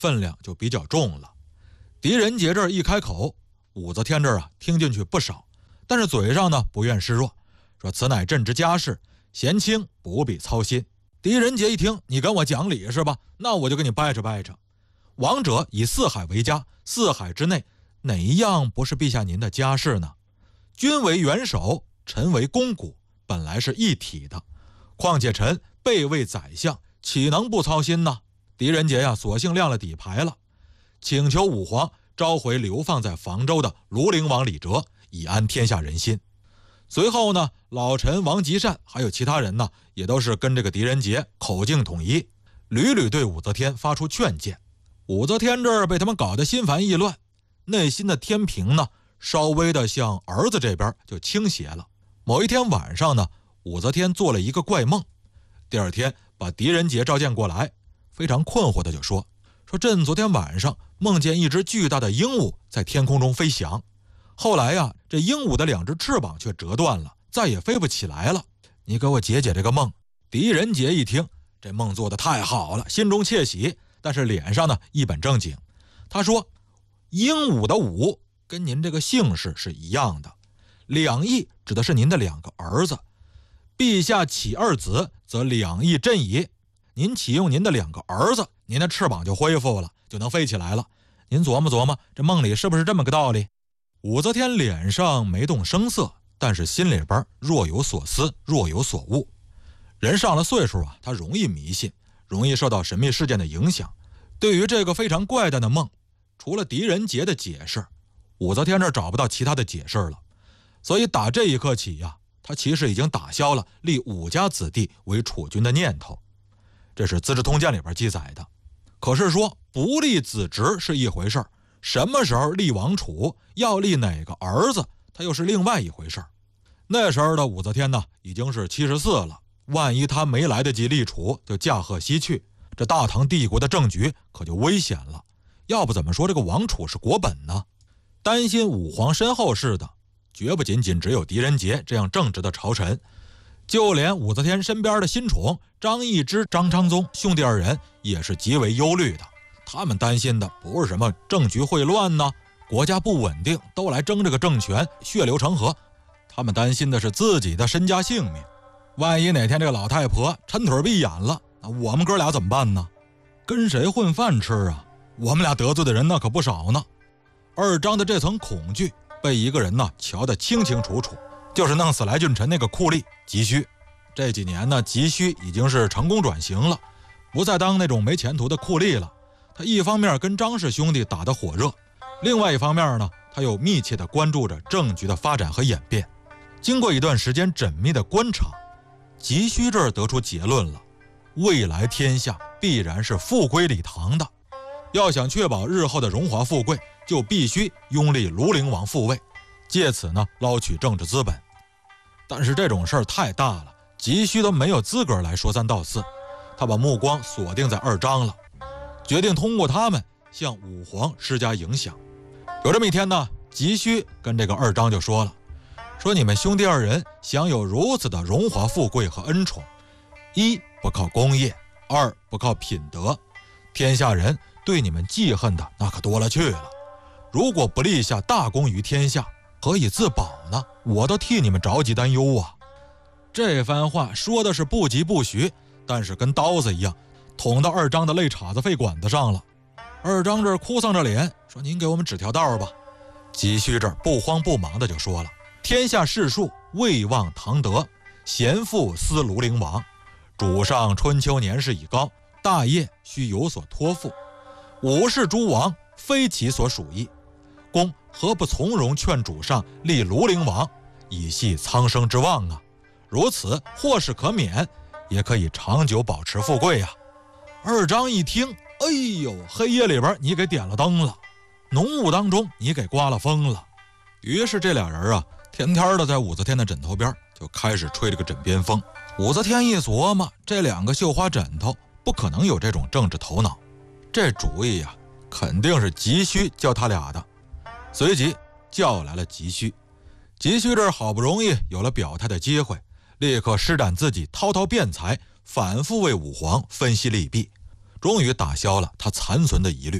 分量就比较重了。狄仁杰这儿一开口，武则天这儿听进去不少，但是嘴上呢不愿示弱，说此乃朕之家事，贤卿不必操心。狄仁杰一听，你跟我讲理是吧？那我就跟你掰扯掰扯。王者以四海为家，四海之内哪一样不是陛下您的家事呢？君为元首，臣为肱骨，本来是一体的，况且臣备位宰相，岂能不操心呢？狄仁杰索性亮了底牌了，请求武皇召回流放在房州的庐陵王李哲，以安天下人心。随后呢，老臣王吉善还有其他人呢，也都是跟这个狄仁杰口径统一，屡屡对武则天发出劝谏。武则天这儿被他们搞得心烦意乱，内心的天平呢，稍微的向儿子这边就倾斜了。某一天晚上呢，武则天做了一个怪梦，第二天把狄仁杰召见过来，非常困惑的就说朕昨天晚上梦见一只巨大的鹦鹉在天空中飞翔，后来这鹦鹉的两只翅膀却折断了，再也飞不起来了，你给我解解这个梦。狄仁杰一听，这梦做得太好了，心中窃喜，但是脸上呢一本正经。他说，鹦鹉的鹉跟您这个姓氏是一样的，两翼指的是您的两个儿子，陛下启二子，则两翼振矣。您启用您的两个儿子，您的翅膀就恢复了，就能飞起来了。您琢磨琢磨，这梦里是不是这么个道理？武则天脸上没动声色，但是心里边若有所思，若有所悟。人上了岁数他容易迷信，容易受到神秘事件的影响。对于这个非常怪诞的梦，除了狄仁杰的解释，武则天这找不到其他的解释了。所以打这一刻起他其实已经打消了立武家子弟为储君的念头。这是《资治通鉴》里边记载的。可是说不立子侄是一回事，什么时候立王储，要立哪个儿子，他又是另外一回事。那时候的武则天呢，已经是74了，万一他没来得及立储就驾鹤西去，这大唐帝国的政局可就危险了。要不怎么说这个王储是国本呢？担心武皇身后事的绝不仅仅只有狄仁杰这样正直的朝臣，就连武则天身边的新宠张易之、张昌宗兄弟二人也是极为忧虑的。他们担心的不是什么政局会乱呢，国家不稳定，都来争这个政权，血流成河。他们担心的是自己的身家性命，万一哪天这个老太婆抻腿闭眼了，那我们哥俩怎么办呢？跟谁混饭吃啊？我们俩得罪的人那可不少呢。二张的这层恐惧被一个人瞧得清清楚楚，就是弄死来俊臣那个酷吏急需。这几年呢，急需已经是成功转型了，不再当那种没前途的酷吏了。他一方面跟张氏兄弟打得火热，另外一方面呢，他又密切地关注着政局的发展和演变。经过一段时间缜密的观察，急需这儿得出结论了：未来天下必然是复归李唐的。要想确保日后的荣华富贵，就必须拥立庐陵王复位，借此呢捞取政治资本。但是这种事儿太大了，急需都没有资格来说三道四。他把目光锁定在二张了，决定通过他们向武皇施加影响。有这么一天呢，急需跟这个二张就说了，说你们兄弟二人享有如此的荣华富贵和恩宠，一不靠功业，二不靠品德，天下人对你们记恨的那可多了去了。如果不立下大功于天下，何以自保呢？我都替你们着急担忧啊。这番话说的是不疾不徐，但是跟刀子一样，捅到二张的肋叉子肺管子上了。二张这哭丧着脸说，您给我们指条道吧。急需这不慌不忙的就说了，天下士庶未忘唐德，贤妇思庐陵王，主上春秋年事已高，大业须有所托付，武氏诸王非其所属意，公何不从容劝主上立庐陵王，以系苍生之望啊？如此或是可免，也可以长久保持富贵啊。二张一听，哎呦，黑夜里边你给点了灯了，浓雾当中你给刮了风了。于是这俩人天天的在武则天的枕头边就开始吹这个枕边风。武则天一琢磨，这两个绣花枕头不可能有这种政治头脑，这主意肯定是急需教他俩的。随即叫来了急需。急需这好不容易有了表态的机会，立刻施展自己滔滔辩才，反复为武皇分析利弊。 终于打消了他残存的疑虑。